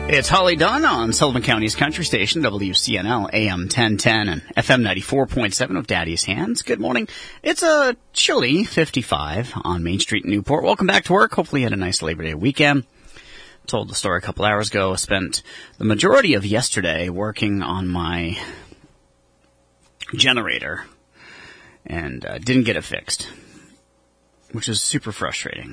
It's Holly Dunn on Sullivan County's country station, WCNL, AM 1010 and FM 94.7 of Daddy's Hands. Good morning. It's a chilly 55 on Main Street in Newport. Welcome back to work. Hopefully you had a nice Labor Day weekend. Told the story a couple hours ago. I spent the majority of yesterday working on my generator and didn't get it fixed, which is super frustrating.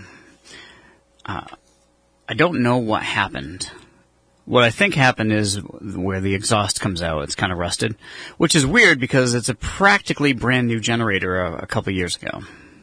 I don't know what happened. What I think happened is where the exhaust comes out, it's kind of rusted, which is weird because it's a practically brand new generator a couple years ago.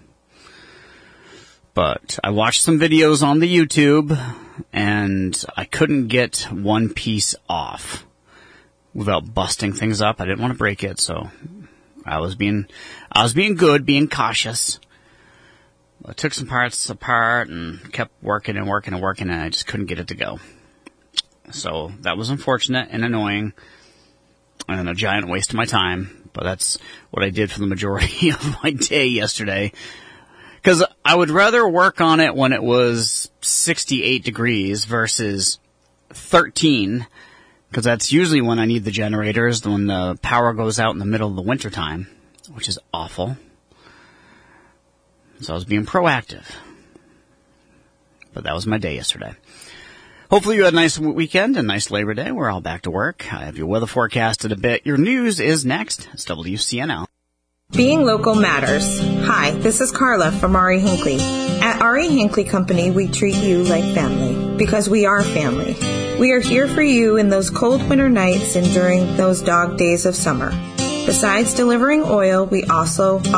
But I watched some videos on the YouTube and I couldn't get one piece off without busting things up. I didn't want to break it, so I was being good, being cautious. I took some parts apart and kept working and I just couldn't get it to go. So that was unfortunate and annoying and a giant waste of my time, but that's what I did for the majority of my day yesterday. Because I would rather work on it when it was 68 degrees versus 13, because that's usually when I need the generators, when the power goes out in the middle of the winter time, which is awful. So I was being proactive. But that was my day yesterday. Hopefully you had a nice weekend and nice Labor Day. We're all back to work. I have your weather forecasted a bit. Your news is next. It's WCNL. Being local matters. Hi, this is Carla from R.E. Hinckley. At R.E. Hinckley Company, we treat you like family because we are family. We are here for you in those cold winter nights and during those dog days of summer. Besides delivering oil, we also